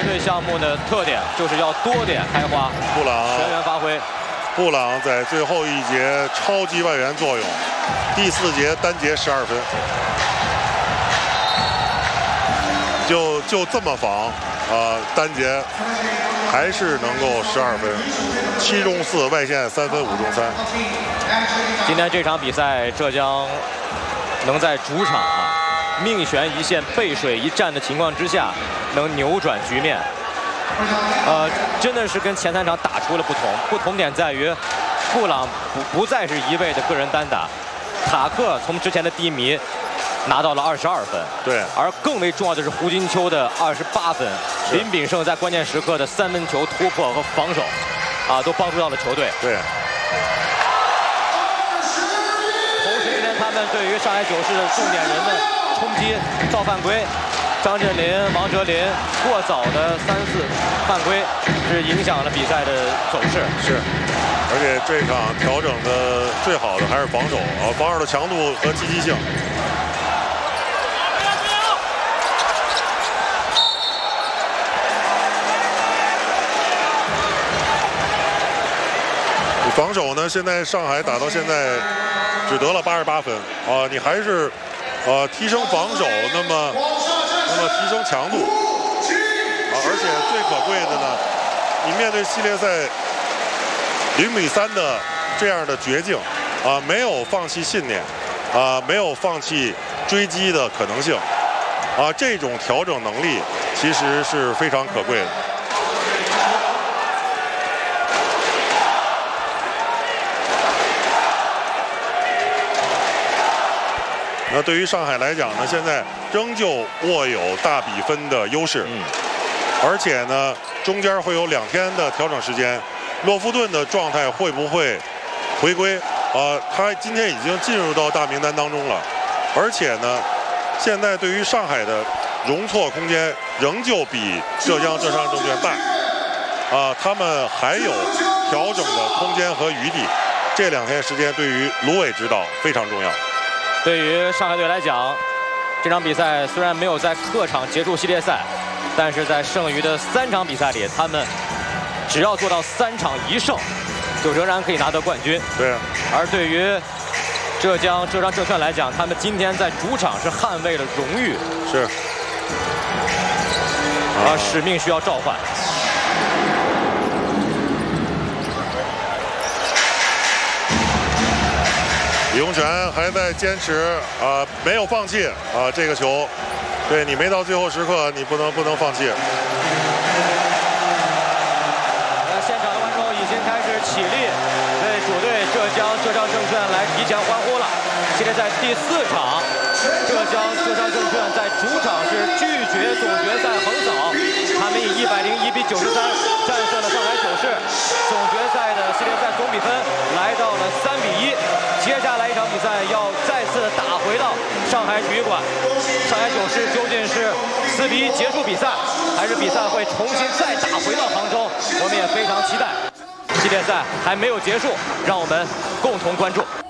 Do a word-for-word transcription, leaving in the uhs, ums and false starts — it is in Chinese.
团队项目的特点就是要多点开花， 布朗全员发挥。 布朗在最后一节超级外援作用，第四节单节十二分，就就这么防啊、呃，单节还是能够十二分，七中四，外线三分，五中三。 今天这场比赛，浙江能在主场啊命悬一线、背水一战的情况之下，能扭转局面。呃，真的是跟前三场打出了不同。不同点在于，布朗不不再是一味的个人单打，塔克从之前的低迷拿到了二十二分。 对， 而更为重要的是胡金秋的二十八分，林炳胜在关键时刻的三分球突破和防守，啊，都帮助到了球队。 对。 同时，今天他们对于上海九市的重点人的冲击、造犯规。张镇麟、王哲林过早的三四犯规，是影响了比赛的走势。 是，而且这场调整的最好的还是防守啊，防守的强度和积极性。防守呢，现在上海打到现在只得了八十八分啊，你还是呃提升防守，那么。那么提升强度啊，而且最可贵的呢，你面对系列赛零比三的这样的绝境啊，没有放弃信念啊，没有放弃追击的可能性啊，这种调整能力其实是非常可贵的。那对于上海来讲呢，现在仍旧握有大比分的优势，嗯，而且呢，中间会有两天的调整时间，洛夫顿的状态会不会回归？啊，他今天已经进入到大名单当中了，而且呢，现在对于上海的容错空间仍旧比浙江浙商证券大，啊，他们还有调整的空间和余地。这两天时间对于芦苇指导非常重要。 对于上海队来讲，这场比赛虽然没有在客场结束系列赛，但是在剩余的三场比赛里，他们只要做到三场一胜，就仍然可以拿得冠军。 对。 而对于浙江浙商证券来讲，他们今天在主场是捍卫了荣誉。 是。 啊，使命需要召唤。 李洪权还在坚持啊、呃，没有放弃啊、呃，这个球，对你没到最后时刻，你不能不能放弃。 那现场的观众已经开始起立，为主队浙江浙商证券来提前欢呼了。系列赛第四场，浙江浙商证券在主场是拒绝总决赛横扫，他们以一百零一比九十三战胜了上海九市，总决赛的系列赛总比分来到了三比一。接下来一场比赛要再次打回到上海体育馆，上海九市究竟是四比一结束比赛，还是比赛会重新再打回到杭州？我们也非常期待。系列赛还没有结束，让我们共同关注。